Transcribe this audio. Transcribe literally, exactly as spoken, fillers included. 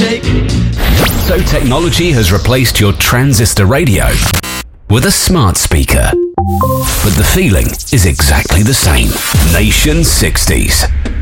shake. So technology has replaced your transistor radio with a smart speaker. But the feeling is exactly the same. Nation sixties.